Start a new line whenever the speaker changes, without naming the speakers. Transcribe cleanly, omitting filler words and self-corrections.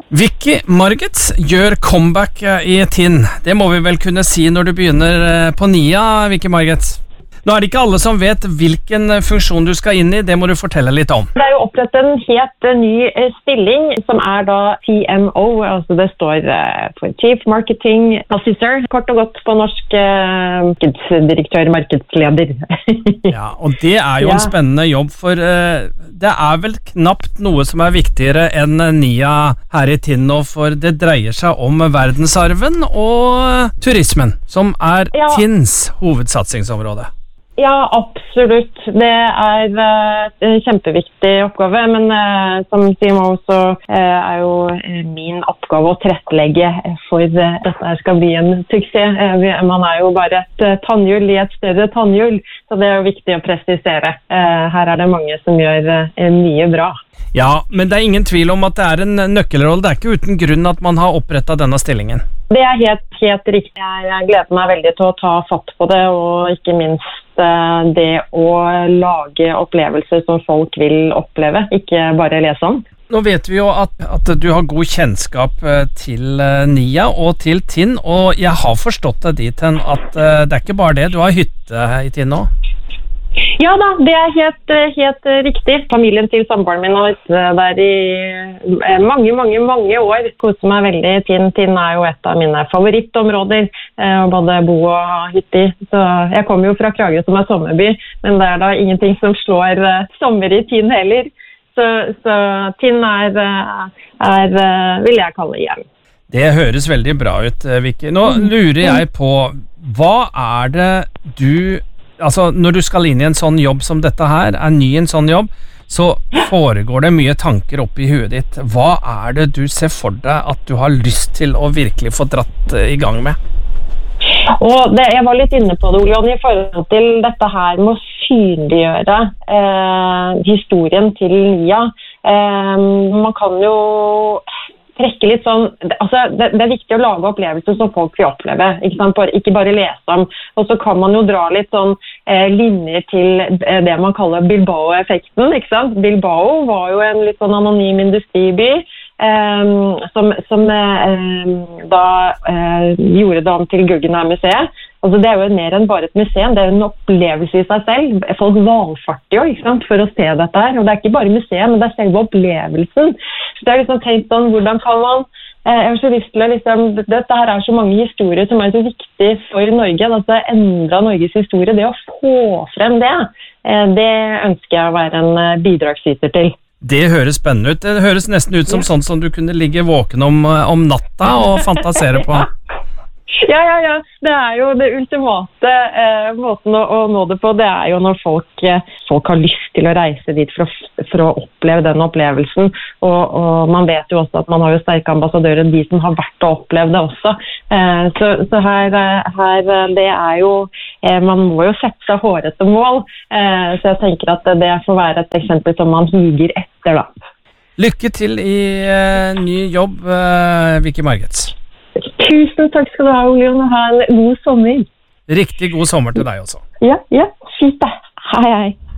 Vicky Margits gjør comeback i Tinn. Det må vi vel kunne si når du begynner på NIA, Vicky Margits. Nå det ikke alle som vet hvilken funksjon du skal inn i, det må du fortelle litt om.
Det jo opprettet en helt ny stilling, som da TMO, altså det står for Chief Marketing Officer, kort og godt på norsk markedsdirektør, markedsleder.
Ja, og det jo en spennende jobb, for det vel knapt noe som viktigere enn NIA her i Tinn, for det dreier seg om verdensarven og turismen, som Tinns hovedsatsingsområde.
Ja, absolutt. Det en kjempeviktig oppgave, men som CMO så jo min oppgave å tilrettelegge for dette skal bli en suksess. Man jo bare et tannhjul i et større tannhjul, så det jo viktig å presisere. Her det mange som gjør mye bra.
Ja, men det ingen tvil om at det en nøkkelrolle. Det ikke uten grunn at man har opprettet denne stillingen.
Det helt riktig. Jeg gleder meg veldig til å ta fatt på det, og ikke minst det å lage opplevelser som folk vil oppleve, ikke bare lese om.
Nå vet vi jo at du har god kjennskap til NIA og til Tinn, og jeg har forstått deg dit hen at det ikke bare det, du har hytte i Tinn nå?
Ja da, det helt riktig. Familien til samboeren min har vært der i mange år. Koser meg veldig. Tinn jo et av mine favorittområder, både bo og ha hytte i. Så jeg kommer jo fra Kragerø som sommerby, men det da ingenting som slår sommer i Tinn heller. Så Tinn vil jeg kalle hjem.
Det høres veldig bra ut, Vicky. Nå lurer jeg på, hva det du... Altså, når du skal inn i en sånn jobb som dette her, ny en sånn jobb, så foregår det mye tanker opp i huet ditt. Hva det du ser for deg at du har lyst til å virkelig få dratt i gang med?
Og jeg var litt inne på det, Olion, i forhold til dette her med å synliggjøre historien til NIA. Man kan jo trekke litt sånn, altså det viktig å lage opplevelser som folk vil oppleve, ikke bare lese om, og så kan man jo dra litt sånn linjer til det man kaller Bilbao-effekten, ikke sant? Bilbao var jo en litt sånn anonym industriby, som da gjorde det om til Guggenheim-museet. Altså det jo mer enn bare et museum, det en opplevelse i seg selv. Folk valfarter jo, ikke sant, for å se dette her, og det ikke bare museum, men det selve opplevelsen. Så det liksom tenkt sånn, hvordan kan man, jeg har så lyst til å liksom, dette her så mange historier som så viktig for Norge, at det endret Norges historie, det å få frem det ønsker jeg å være en bidragsyter til.
Det høres spennende ut. Det høres nesten ut som sånn som du kunne ligge våken om natta og fantasere på.
Ja. Det jo det ultimate måten å nå det på. Det jo når folk har lyst til å reise dit for å oppleve den opplevelsen. Og man vet jo også at man har jo sterke ambassadører, de som har vært og opplevd det også. Så her det jo man må jo sette seg hårete mål. Så jeg tenker at det får være et eksempel som man higer etter da.
Lykke til i ny jobb, Vicky Margits.
Tusen takk skal du ha, Olion, og ha en god sommer.
Riktig god sommer til deg også.
Ja, fint det. Hei.